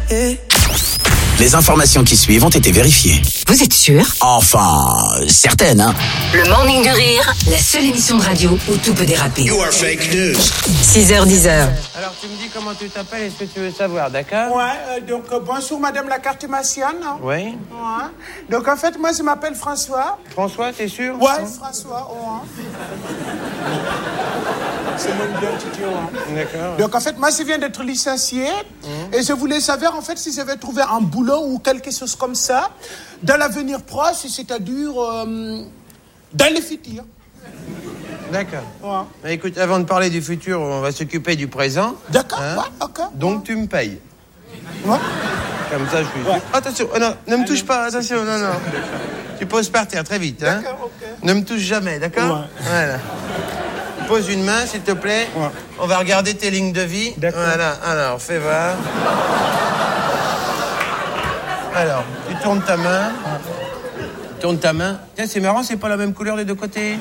Les informations qui suivent ont été vérifiées. Vous êtes sûr? Enfin, certaines, hein. Le Morning du Rire, la seule émission de radio où tout peut déraper. You are fake news. 6h10. Alors, tu me dis comment tu t'appelles et ce que tu veux savoir, d'accord? Ouais, donc bonjour madame la cartomancienne. Oui. Ouais. Donc en fait, moi je m'appelle François. François, t'es sûr? Ouais, François, ouais. C'est mon identité, ouais. D'accord. Donc en fait, moi je viens d'être licencié et je voulais savoir en fait si j'avais trouvé un boulot ou quelque chose comme ça dans l'avenir proche, c'est-à-dire dans le futur. D'accord. Ouais. Mais écoute, avant de parler du futur, on va s'occuper du présent. D'accord, Hein? ouais, ok. Donc tu me payes. Ouais. Comme ça, je suis... Ouais. Attention, oh non, ne me touche pas, attention, non. Tu poses par terre, très vite, hein. D'accord, ok. Ne me touche jamais, d'accord? Ouais. Voilà. Pose une main, s'il te plaît. Ouais. On va regarder tes lignes de vie. D'accord. Voilà, alors, fais voir. Alors, tu tournes ta main. Tourne ta main. Tiens, c'est marrant, c'est pas la même couleur des deux côtés.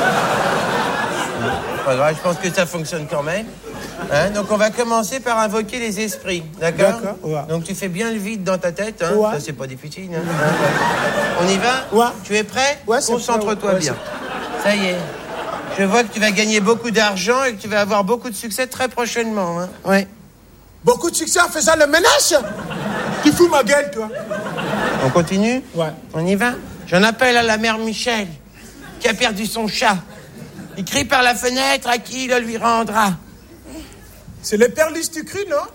Pas grave, je pense que ça fonctionne quand même. Hein, donc on va commencer par invoquer les esprits, d'accord? D'accord, ouais. Donc tu fais bien le vide dans ta tête, hein? Ouais. Ça c'est pas difficile. Hein? On y va? Ouais. Tu es prêt? Ouais, c'est Concentre-toi prêt, ouais. bien. Ça y est. Je vois que tu vas gagner beaucoup d'argent et que tu vas avoir beaucoup de succès très prochainement. Hein? Ouais. Beaucoup de succès en faisant le ménage. Tu fous ma gueule, toi. On continue? Ouais. On y va? J'en appelle à la mère Michel, qui a perdu son chat. Il crie par la fenêtre à qui le lui rendra. C'est les perlis du cru, non?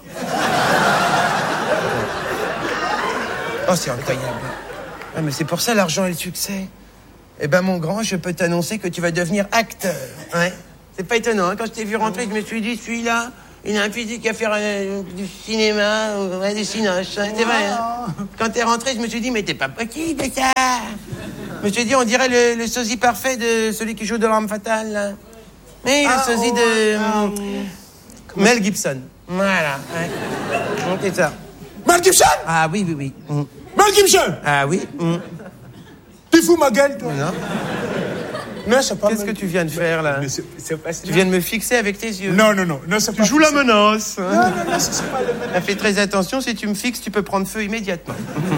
Oh, c'est incroyable. Ah, mais c'est pour ça l'argent et le succès. Eh ben, mon grand, je peux t'annoncer que tu vas devenir acteur. Ouais. C'est pas étonnant, hein? Quand je t'ai vu rentrer, je me suis dit, celui-là, il a un physique à faire du cinéma, ouais, du cinoche. Hein? C'est vrai, hein? Quand t'es rentré, je me suis dit, mais t'es pas possible, ça. Je me suis dit, on dirait le sosie parfait de celui qui joue de l'Arme Fatale, là. Oui, le sosie de... Mel Gibson. Voilà, ouais. C'est ça. Mel Gibson? Ah oui. Mel Gibson? Ah oui. Tu fous ma gueule, toi? Non. Non, c'est pas Qu'est-ce que tu viens de faire, là? Mais c'est pas ça. Tu viens de me fixer avec tes yeux. Non, c'est pas Tu joues la ça. menace. Non, c'est pas le ménage. Fais très attention, si tu me fixes, tu peux prendre feu immédiatement.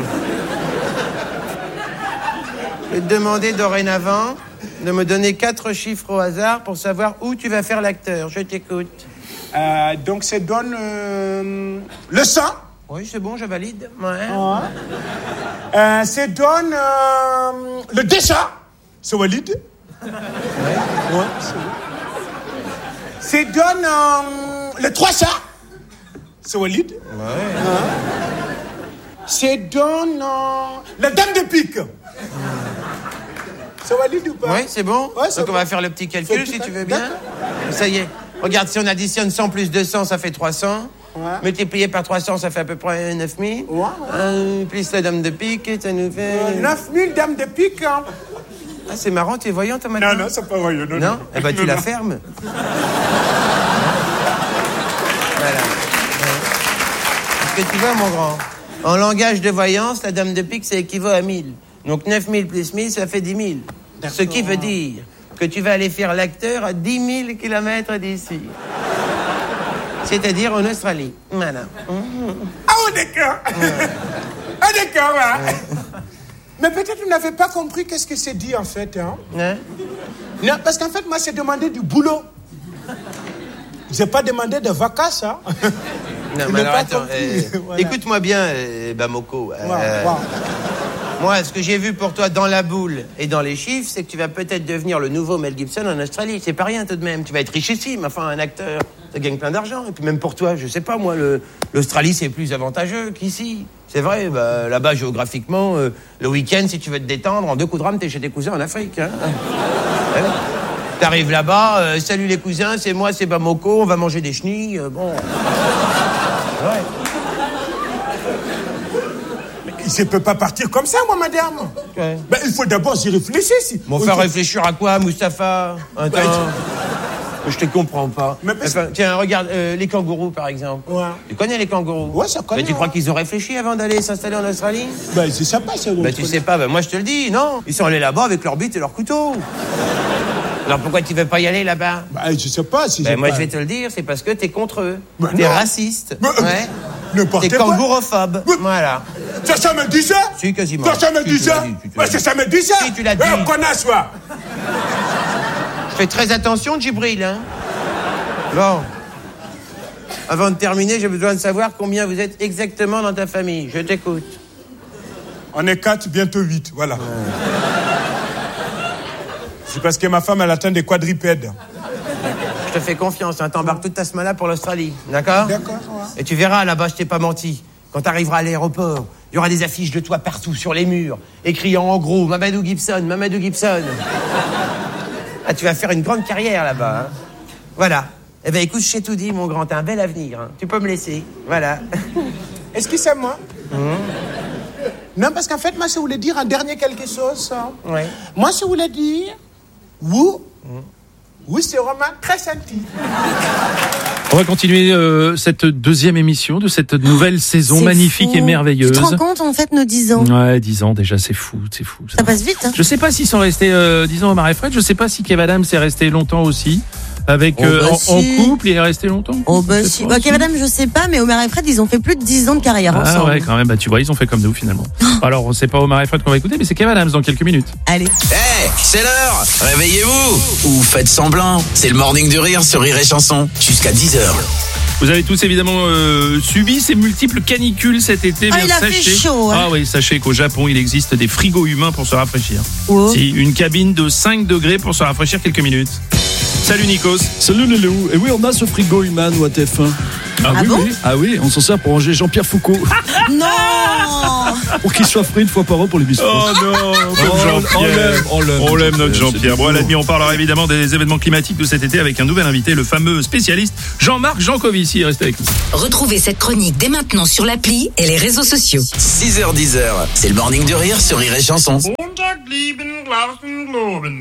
Je vais te demander dorénavant de me donner 4 chiffres au hasard pour savoir où tu vas faire l'acteur. Je t'écoute. Donc, c'est donne le sang. Oui, c'est bon, je valide. Ouais. C'est donne le dessin. C'est valide. Ouais, c'est bon. C'est donne le 300. C'est valide. Ouais. C'est donne la dame de pique. C'est valide ou pas? Oui, c'est bon. Ouais, c'est donc bon. on va faire le petit calcul, C'est si tout tu à- veux bien. D'accord. Ça y est. Regarde, si on additionne 100 plus 200, ça fait 300. Ouais. Multiplié par 300, ça fait à peu près 9000. Ouais. Plus la dame de pique, ça nous fait... 9000 dames de pique. Hein. Ah, c'est marrant, tu es voyant, toi, maintenant? Non, c'est pas vrai. Non? Eh ben, tu Non, la non. fermes. Voilà. Est-ce que tu vois, mon grand? En langage de voyance, la dame de pique, ça équivaut à 1000. Donc 9000 plus 1000, ça fait 10 000. Ce qui veut dire que tu vas aller faire l'acteur à 10 000 kilomètres d'ici. C'est-à-dire en Australie. Voilà. Ah, oh, d'accord. Ah, d'accord, ouais. Mais peut-être vous n'avez pas compris qu'est-ce que c'est dit, en fait. Hein? Hein? Non, parce qu'en fait, moi, j'ai demandé du boulot. J'ai pas demandé de vacances, hein. Non, Je mais n'ai alors pas attends, compris. Voilà. écoute-moi bien, Bamoko. Ouais. Moi, ce que j'ai vu pour toi dans la boule et dans les chiffres, c'est que tu vas peut-être devenir le nouveau Mel Gibson en Australie. C'est pas rien tout de même. Tu vas être richissime, enfin, un acteur. Ça gagne plein d'argent. Et puis même pour toi, je sais pas, moi, l'Australie, c'est plus avantageux qu'ici. C'est vrai, bah, là-bas, géographiquement, le week-end, si tu veux te détendre, en 2 coups de rame, t'es chez tes cousins en Afrique. Hein. Ouais. T'arrives là-bas, salut les cousins, c'est moi, c'est Bamoko, on va manger des chenilles, bon... Ouais. Je peux pas partir comme ça, moi, madame. Ouais. Ben, il faut d'abord y réfléchir. Si. Bon, faire réfléchir à quoi, Mustapha? Attends. Je te comprends pas. Mais parce- Enfin, tiens, regarde, les kangourous, par exemple. Ouais. Tu connais les kangourous? Ouais, ça connaît, Mais tu crois ouais. qu'ils ont réfléchi avant d'aller s'installer en Australie? Ben, je sais pas, c'est Bah, tu sais pas, bah, moi, je te le dis, non. Ils sont allés là-bas avec leur bite et leur couteau. Alors, pourquoi tu veux pas y aller là-bas? Ben, je sais pas si Ben, moi, pas... je vais te le dire, c'est parce que t'es contre eux. Mais T'es non. raciste. Mais- Ouais. N'importe T'es quoi. kangourophobe. Voilà. Ça me dit ça? Si, quasiment. Ça me Si, dit tu ça? l'as dit, tu l'as Ouais, dit. ça me dit ça? Si, tu l'as dit. Connasse, toi. Fais très attention, Djibril, hein. Bon. Avant de terminer, j'ai besoin de savoir combien vous êtes exactement dans ta famille. Je t'écoute. On est 4, bientôt 8, voilà. C'est parce que ma femme, elle atteint des quadrupèdes. Je te fais confiance, hein. T'embarques toute ta semaine là pour l'Australie. D'accord? D'accord, ouais. Et tu verras, là-bas, je t'ai pas menti. Quand t'arriveras à l'aéroport, il y aura des affiches de toi partout sur les murs, écrits en gros, Mamadou Gibson, Mamadou Gibson. Ah, tu vas faire une grande carrière là-bas, hein. Voilà. Eh ben, écoute, je t'ai tout dit, mon grand, t'as un bel avenir, hein. Tu peux me laisser. Voilà. Est-ce que c'est moi? Non, parce qu'en fait, moi, je voulais dire un dernier quelque chose. Hein. Ouais. Moi, je voulais dire... Oui, c'est vraiment très senti. On va continuer cette deuxième émission de cette nouvelle saison C'est magnifique fou. et merveilleuse. Tu te rends compte, on fête nos 10 ans. Ouais, 10 ans déjà, c'est fou. Ça passe vite, hein. Je sais pas s'ils sont restés 10 ans Omar et Fred, je sais pas si Kev Adams est resté longtemps aussi. Avec Oh, bah, en si. couple, il est resté longtemps. Oh, bah Je sais si. pas, Bah, Kev Adams, je sais pas, mais Omar et Fred, ils ont fait plus de 10 ans de carrière Ah ensemble. ouais, quand même, bah tu vois, ils ont fait comme nous finalement. Alors, c'est pas Omar et Fred qu'on va écouter, mais c'est Kev Adams dans quelques minutes. Allez. Eh, c'est l'heure. Réveillez-vous. Ou faites semblant. C'est le morning du rire sur Rire et Chanson. Jusqu'à 10h. Vous avez tous évidemment subi ces multiples canicules cet été. Ah, Bien, il a fait sachez, chaud, hein. Ah oui, sachez qu'au Japon, il existe des frigos humains pour se rafraîchir. Oh. Si, une cabine de 5 degrés pour se rafraîchir quelques minutes. Salut Nikos. Salut les loups. Et oui, on a ce frigo humain ou à TF1. Ah oui, bon oui. Ah oui, on s'en sert pour ranger Jean-Pierre Foucault. Non. Pour qu'il soit frit une fois par an pour les biscuits. Oh non, Jean-Pierre. On l'aime notre Jean-Pierre. Bon, à la c'est demi, on parlera évidemment des événements climatiques de cet été avec un nouvel invité, le fameux spécialiste Jean-Marc Jancovici. Restez avec nous. Retrouvez cette chronique dès maintenant sur l'appli et les réseaux sociaux. 6h, 10h. C'est le morning du rire sur Rire et Chanson.